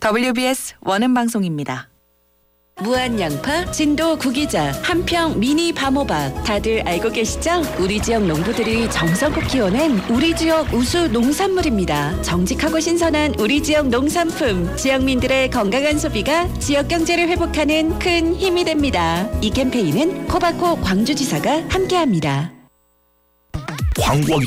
WBS 원음 방송입니다. 무한 양파, 진도 구기자, 한평 미니 밤호박 다들 알고 계시죠? 우리 지역 농부들이 정성껏 키워낸 우리 지역 우수 농산물입니다. 정직하고 신선한 우리 지역 농산품, 지역민들의 건강한 소비가 지역 경제를 회복하는 큰 힘이 됩니다. 이 캠페인은 코바코 광주지사가 함께합니다. 광고하기